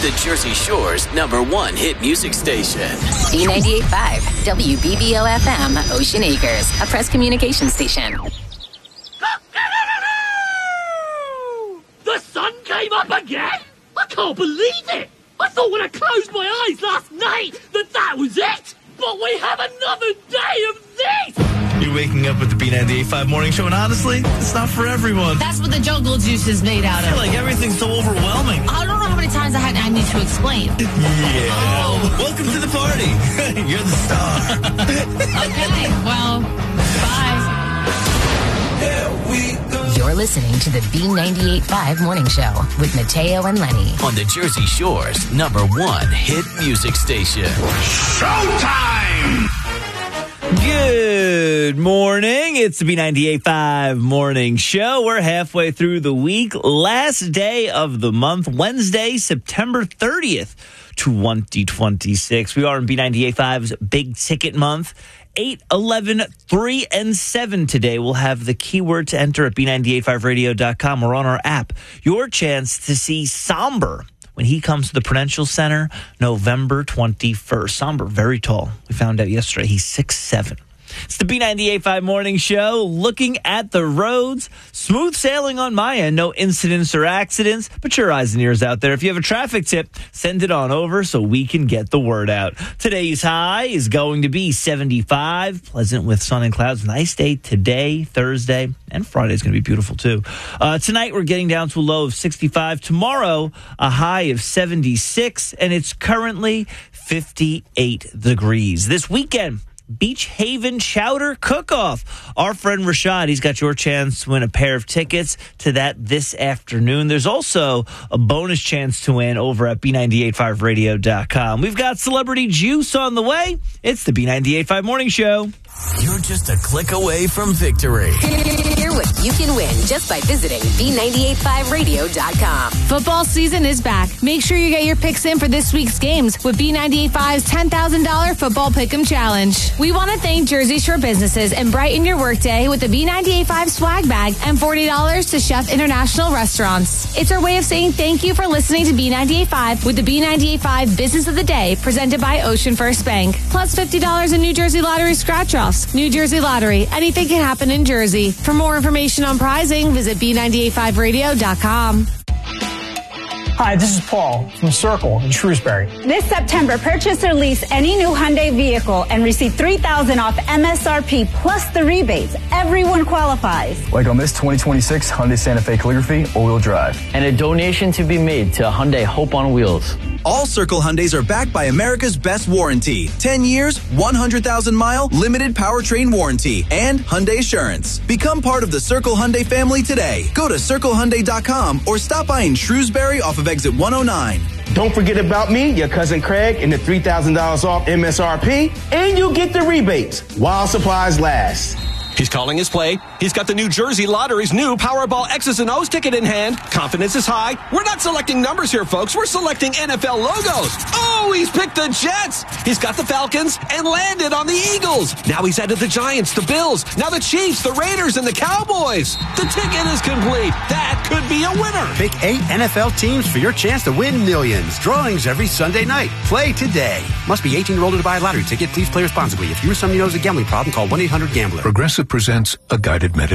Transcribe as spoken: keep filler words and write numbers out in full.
the Jersey Shore's number one hit music station. B ninety-eight point five, W B B O F M, Ocean Acres, a press communication station. The sun came up again? I can't believe it! I thought when I closed my eyes last night that that was it! But we have another day of this! You're waking up with the B ninety-eight point five morning show, and honestly, it's not for everyone. That's what the jungle juice is made out I feel of. like everything's so overwhelming. I don't know how many times I had I need to explain. Yeah. Oh. Welcome to the party. You're the star. Okay, well, bye. Here we go. You're listening to the B ninety-eight point five morning show with Mateo and Lenny. On the Jersey Shore's number one hit music station. Showtime! Good morning. It's the B ninety-eight point five morning show. We're halfway through the week. Last day of the month, Wednesday, September thirtieth, twenty twenty-six. We are in B ninety-eight point five's big ticket month. eight, eleven, three, and seven today. We'll have the keyword to enter at B nine eight five radio dot com or on our app. Your chance to see Somber when he comes to the Prudential Center November twenty-first. Somber, very tall. We found out yesterday he's six seven. It's the B ninety-eight point five morning show, looking at the roads. Smooth sailing on my end. No incidents or accidents, but your eyes and ears out there. If you have a traffic tip, send it on over so we can get the word out. Today's high is going to be seventy-five, pleasant with sun and clouds. Nice day today, Thursday, and Friday is going to be beautiful too. Uh, tonight, we're getting down to a low of sixty-five. Tomorrow, a high of seventy-six, and it's currently fifty-eight degrees. This weekend, Beach Haven Chowder Cook-Off. Our friend Rashad, he's got your chance to win a pair of tickets to that this afternoon. There's also a bonus chance to win over at B nine eight five radio dot com. We've got Celebrity Juice on the way. It's the B ninety-eight point five Morning Show. You're just a click away from victory. Hear what you can win just by visiting B nine eight five radio dot com. Football season is back. Make sure you get your picks in for this week's games with B ninety-eight point five's ten thousand dollars Football Pick'em Challenge. We want to thank Jersey Shore businesses and brighten your workday with the B ninety-eight point five swag bag and forty dollars to Chef International Restaurants. It's our way of saying thank you for listening to B ninety-eight point five with the B ninety-eight point five Business of the Day presented by Ocean First Bank. Plus fifty dollars in New Jersey Lottery scratch-offs. New Jersey Lottery. Anything can happen in Jersey. For more information on prizing, visit B nine eight five radio dot com. Hi, this is Paul from Circle in Shrewsbury. This September, purchase or lease any new Hyundai vehicle and receive three thousand dollars off M S R P plus the rebates. Everyone qualifies. Like on this twenty twenty-six Hyundai Santa Fe Calligraphy all-wheel drive. And a donation to be made to Hyundai Hope on Wheels. All Circle Hyundais are backed by America's best warranty. ten years, one hundred thousand mile, limited powertrain warranty, and Hyundai Assurance. Become part of the Circle Hyundai family today. Go to circle hyundai dot com or stop by in Shrewsbury off of exit one oh nine. Don't forget about me, your cousin Craig, and the three thousand dollars off M S R P, and you'll get the rebates while supplies last. He's calling his play. He's got the New Jersey Lottery's new Powerball X's and O's ticket in hand. Confidence is high. We're not selecting numbers here, folks. We're selecting N F L logos. Oh, he's picked the Jets. He's got the Falcons and landed on the Eagles. Now he's added the Giants, the Bills, now the Chiefs, the Raiders, and the Cowboys. The ticket is complete. That could be a winner. Pick eight N F L teams for your chance to win millions. Drawings every Sunday night. Play today. Must be eighteen or older to buy a lottery ticket. Please play responsibly. If you or someone you know has a gambling problem, call one eight hundred gambler. Progressive presents a guided meditation.